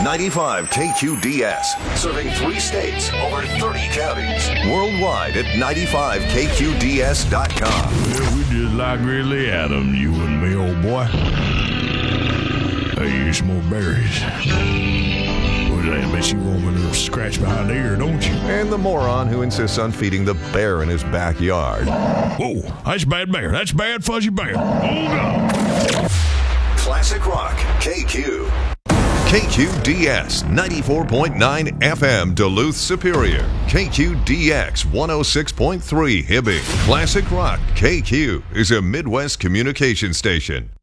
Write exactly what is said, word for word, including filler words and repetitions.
ninety-five K Q D S, serving three states, over thirty counties. Worldwide at ninety-five K Q D S dot com. Well, we just like Ridley Adams, you and me, old boy. Hey, here's some more berries. What's that? Bet you want me a little scratch behind the ear, don't you? And the moron who insists on feeding the bear in his backyard. Whoa, that's bad bear. That's bad fuzzy bear. Oh, God. Classic Rock, K Q. K Q D S ninety-four point nine F M Duluth Superior. K Q D X one oh six point three Hibbing. Classic Rock K Q is a Midwest communication station.